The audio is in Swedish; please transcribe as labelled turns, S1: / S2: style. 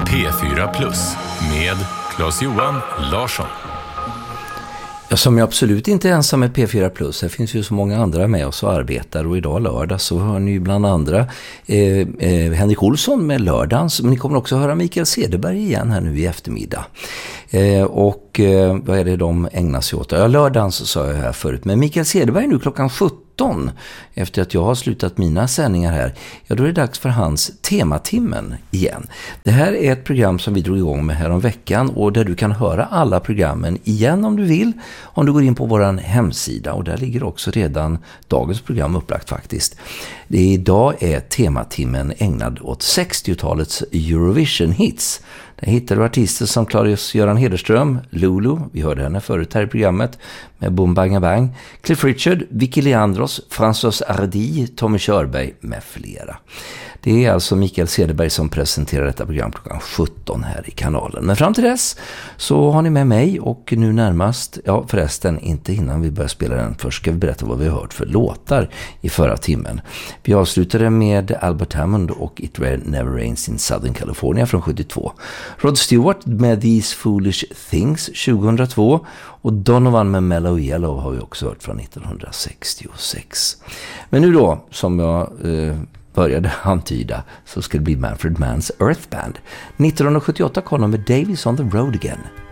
S1: P4 Plus med Claes-Johan Larsson.
S2: Ja, som jag absolut inte är ensam med P4 Plus. Här finns ju så många andra med oss och arbetar, och idag lördag så hör ni bland andra Henrik Olsson med lördagens, men ni kommer också höra Mikael Cederberg igen här nu i eftermiddag. Vad är det de ägnar sig åt? Ja, lördagens sa jag här förut, men Mikael Cederberg nu klockan 17, efter att jag har slutat mina sändningar här, ja då är det dags för hans tematimmen igen. Det här är ett program som vi drog igång med här om veckan, och där du kan höra alla programmen igen om du vill, om du går in på vår hemsida, och där ligger också redan dagens program upplagt faktiskt. Idag är tematimmen ägnad åt 60-talets Eurovision hits. Där hittar du artister som Claes-Göran Hederström, Lulu, vi hörde henne förut här i programmet med Boom Bang Bang, Cliff Richard, Vicky Leandros, François Hardy, Tommy Körberg med flera. Det är alltså Mikael Cederberg som presenterar detta program klockan 17 här i kanalen. Men fram till dess så har ni med mig, och nu närmast, ja förresten inte innan vi börjar spela den, först ska vi berätta vad vi har hört för låtar i förra timmen. Vi avslutade med Albert Hammond och It Never Rains in Southern California från 72. Rod Stewart med These Foolish Things 2002, och Donovan med Mellow Yellow har vi också hört från 1966. Men nu då, som jag började antyda, så ska det bli Manfred Manns Earth Band. 1978 kom de med Davis on the Road Again.